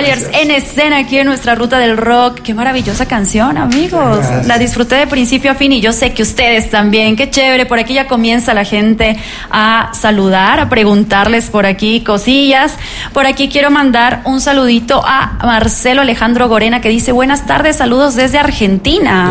Cavaliers en escena aquí en nuestra ruta del rock. Qué maravillosa canción, amigos. Gracias. La disfruté de principio a fin y yo sé que ustedes también. Qué chévere. Por aquí ya comienza la gente a saludar, a preguntarles por aquí cosillas. Por aquí quiero mandar un saludito a Marcelo Alejandro Gorena, que dice: buenas tardes, saludos desde Argentina.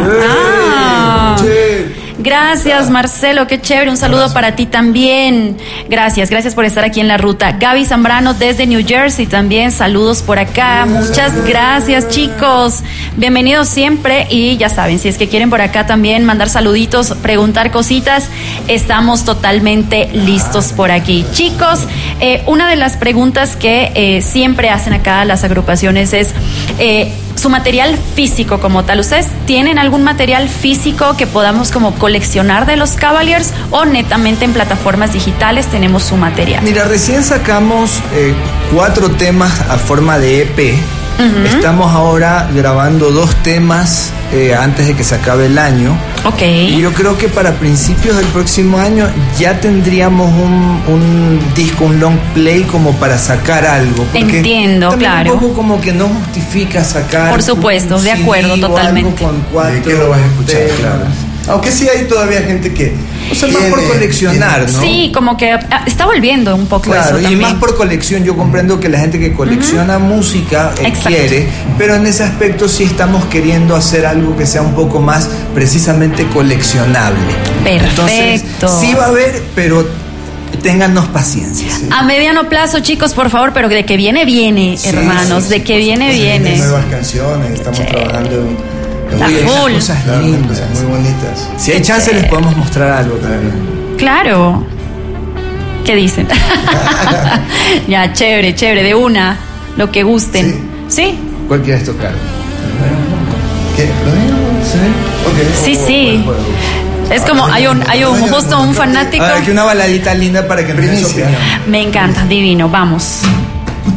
Gracias, Marcelo, qué chévere. Un saludo para ti también. Gracias por estar aquí en la ruta. Gaby Zambrano desde New Jersey también, saludos por acá. Muchas gracias, chicos. Bienvenidos siempre. Y ya saben, si es que quieren por acá también mandar saluditos, preguntar cositas, estamos totalmente listos por aquí. Chicos, una de las preguntas que siempre hacen acá las agrupaciones es su material físico como tal. ¿Ustedes tienen algún material físico que podamos como coleccionar de los Cavaliers o netamente en plataformas digitales tenemos su material? Mira, recién sacamos 4 temas a forma de EP. Estamos ahora grabando 2 temas antes de que se acabe el año. Ok. Y yo creo que para principios del próximo año ya tendríamos un disco, un long play como para sacar algo. Entiendo, claro. Un poco como que no justifica sacar. Por supuesto, de acuerdo, totalmente. Con 4 ¿De qué lo vas a escuchar? temas. Claro. Aunque sí hay todavía gente que... O sea, más por coleccionar, ¿no? Sí, como que está volviendo un poco Claro, eso y también. más por colección. Yo comprendo que la gente que colecciona música quiere, pero en ese aspecto sí estamos queriendo hacer algo que sea un poco más precisamente coleccionable. Perfecto. Entonces, sí va a haber, pero ténganos paciencia. Sí. A mediano plazo, chicos, por favor, pero de que viene, hermanos, de que viene. Hay nuevas canciones, estamos trabajando en La full. Cosas claro, lindas. cosas muy bonitas. Si hay chance les podemos mostrar algo también. Claro. ¿Qué dicen? Ya, chévere, de una, lo que gusten. ¿Sí? ¿Cuál quieres tocar? ¿Qué? ¿Lo mismo? ¿Sí? Ok. Sí. Es como, hay un justo un fanático. A ver, que una baladita linda para que nos den su Primicia. opinión. Me encanta, divino, vamos.